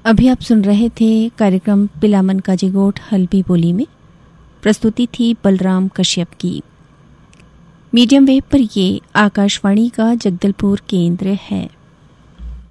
अभी आप सुन रहे थे कार्यक्रम पिलामन का जिगोट हल्बी बोली में। प्रस्तुति थी बलराम कश्यप की। मीडियम वेव पर ये आकाशवाणी का जगदलपुर केंद्र है।